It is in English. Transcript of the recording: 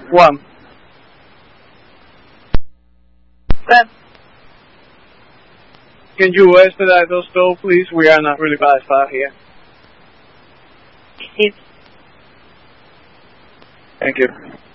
1. Good. Can you expedite those though, please? We are not really bad spot here. Received. Thank you.